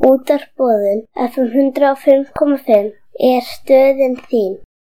Útvarpsboðun FM 105,5 er stöðin þín.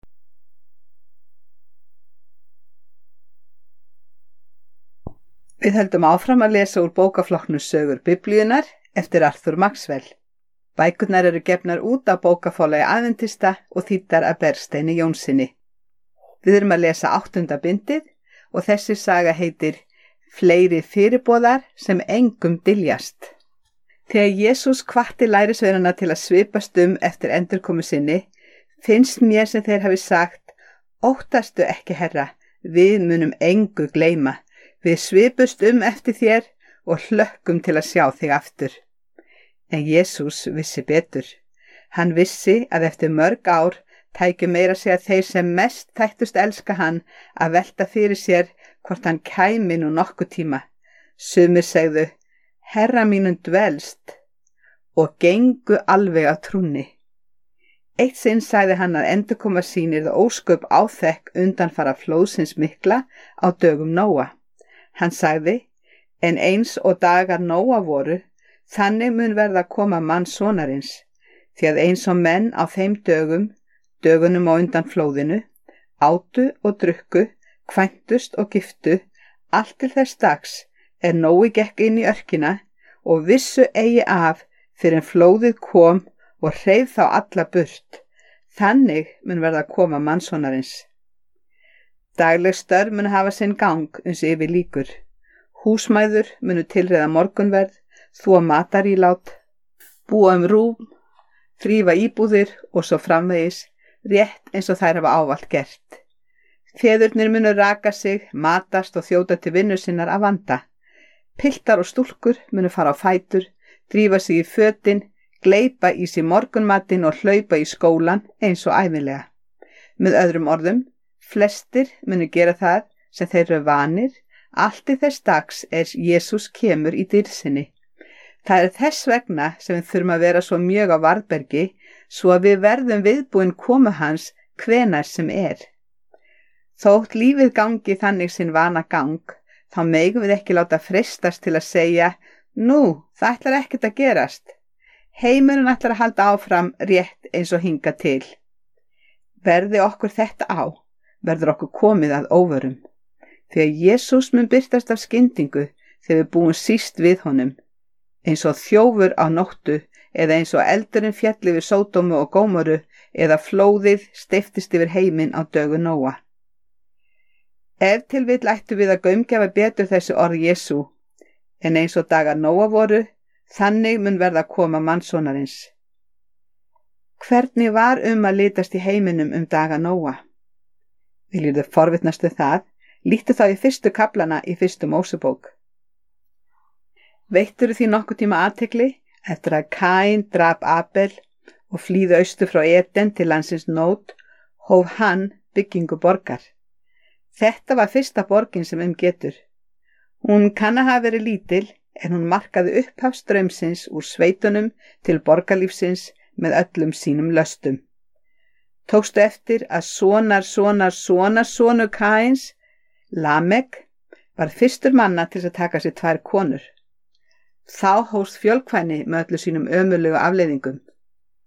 Við höldum áfram að lesa úr bókaflokknum Sögur Biblíunnar eftir Arthur Maxwell. Bækurnar eru gefnar út á bókaforlagi Aðventista og þýddar af Bergsteini Jónssyni. Við erum að lesa 8. bindið og þessi saga heitir Fleiri fyrirboðar sem engum dyljast. Þegar Jesús hvatti lærisveinana til að svipast eftir endurkomu sinni, finnst mér sem þeir hafi sagt: Óttastu ekki, Herra, við munum engu gleyma. Við svipust eftir þér og hlökkum til að sjá þig aftur. En Jesús vissi betur. Hann vissi að eftir mörg ár tækju meira segja þeir sem mest þættust elska hann að velta fyrir sér hvort hann kæmi nú nokkuð tíma. Sumir segðu: Herra mínum dvelst, og gengu alveg af trúnni. Eitt sinn sagði hann að endurkoma sín yrði ósköp áþekk undanfara flóðsins mikla á dögum Nóa. Hann sagði: En eins og dagar Nóa voru, þannig mun verða koma mannssonarins, því að eins og menn á þeim dögunum á undan flóðinu, átu og drukku, kvæntust og giftu, allt til þess dags Nói gekk inn í örkina og vissu eigi af fyrir en flóðið kom og hreif þá alla burt. Þannig mun verða koma mannssonarins. Dagleg störf mun hafa sinn gang uns yfir lýkur. Húsmæður munu tilreiða morgunverð, þvo matarílát, búa rúm, þrífa íbúðir og svo framvegis, rétt eins og þær hafa ávallt gert. Feðurnir munu raka sig, matast og þjóta til vinnu sinnar af vanda. Piltar og stúlkur munu fara á fætur, drífa sig í fötin, gleypa í sig morgunmatinn og hlaupa í skólan eins og ævinlega. Með öðrum orðum, flestir munu gera það sem þeir eru vanir, allt til þess dags Jesús kemur í dýrðinni. Það er þess vegna sem við þurfum að vera svo mjög á varðbergi, svo að við verðum viðbúin komu hans hvenær sem er. Þótt lífið gangi þannig sinn vana gang, þá megum við ekki láta freistast til að segja: Nú, það ætlar ekkert að gerast. Heimurinn ætlar að halda áfram rétt eins og hingað til. Verði okkur þetta á, verður okkur komið að óvörum. Því að Jesús mun birtast af skyndingu þegar við búum síst við honum, eins og þjófur á nóttu, eða eins og eldurinn féll yfir Sódómu og Gómoru, eða flóðið steyptist yfir heiminn á dögum Nóa. Ef til vill ættu við að gaumgæfa betur þessi orð Jesú, en eins og dagar Nóa voru, þannig mun verða koma mannssonarins. Hvernig var að litast í heiminum daga Nóa? Viljirðu forvitnast við það? Líktu þá í fyrstu kaflana í fyrstu Mósebók. Veittirðu því nokkuð tíma athygli eftir að Kaín drap Abel og flýði austur frá Eden til landsins Nót, hóf hann byggingu borgar. Þetta var fyrsta borgin sem getur. Hún kann að hafa verið lítil, en hún markaði upphaf straumsins úr sveitunum til borgarlífsins með öllum sínum löstum. Tókstu eftir að sonur Kaíns, Lamek, var fyrstur manna til að taka sér 2 konur. Þá hófst fjölkvæni með öllu sínum ömurlegu afleiðingum.